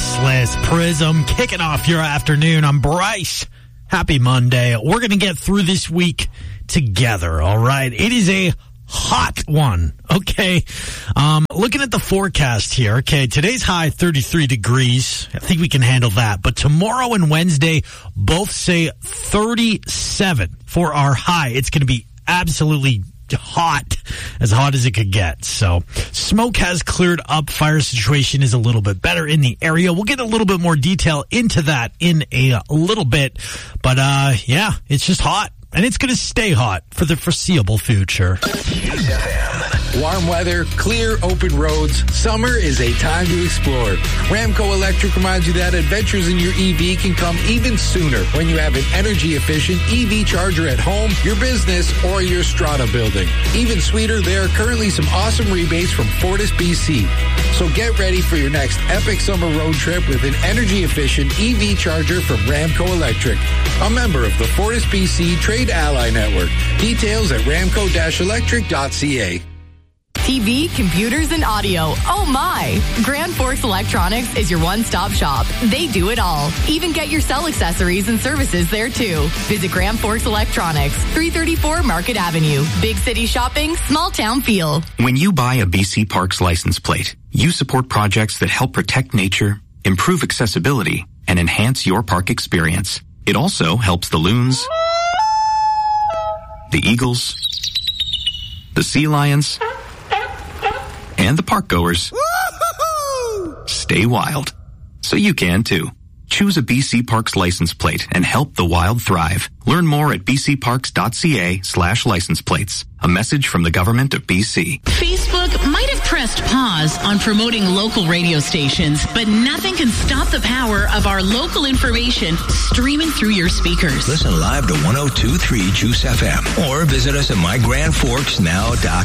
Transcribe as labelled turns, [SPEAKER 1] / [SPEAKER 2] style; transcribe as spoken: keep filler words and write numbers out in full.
[SPEAKER 1] Restless Prism, kicking off your afternoon. I'm Bryce. Happy Monday. We're going to get through this week together, all right? It is a hot one, okay? Um, looking at the forecast here, okay, today's high, thirty-three degrees. I think we can handle that. But tomorrow and Wednesday both say thirty-seven for our high. It's going to be absolutely hot, as hot as it could get. So smoke has cleared up. Fire situation is a little bit better in the area. We'll get a little bit more detail into that in a little bit. But uh yeah, it's just hot. And it's going to stay hot for the foreseeable future.
[SPEAKER 2] Warm weather, clear, open roads. Summer is a time to explore. Ramco Electric reminds you that adventures in your E V can come even sooner when you have an energy-efficient E V charger at home, your business, or your strata building. Even sweeter, there are currently some awesome rebates from Fortis B C. So get ready for your next epic summer road trip with an energy-efficient E V charger from Ramco Electric, a member of the Fortis B C Trade Ally Network. Details at ramco dash electric dot c a.
[SPEAKER 3] T V, computers, and audio. Oh my! Grand Forks Electronics is your one-stop shop. They do it all. Even get your cell accessories and services there too. Visit Grand Forks Electronics, three thirty-four Market Avenue. Big city shopping, small town feel.
[SPEAKER 4] When you buy a B C Parks license plate, you support projects that help protect nature, improve accessibility, and enhance your park experience. It also helps the loons, the eagles, the sea lions, and the park goers stay wild. So you can too. Choose a B C Parks license plate and help the wild thrive. Learn more at b c parks dot c a slash license plates. A message from the government of B C.
[SPEAKER 5] Facebook might have pressed pause on promoting local radio stations, but nothing can stop the power of our local information streaming through your speakers.
[SPEAKER 6] Listen live to one oh two point three Juice F M or visit us at my grand forks now dot com.